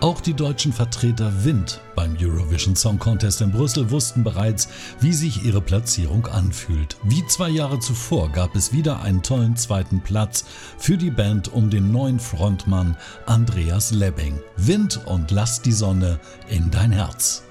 Auch die deutschen Vertreter Wind beim Eurovision Song Contest in Brüssel wussten bereits, wie sich ihre Platzierung anfühlt. Wie 2 Jahre zuvor gab es wieder einen tollen 2. Platz für die Band um den neuen Frontmann Andreas Lebbing. Wind und Lass die Sonne in dein Herz.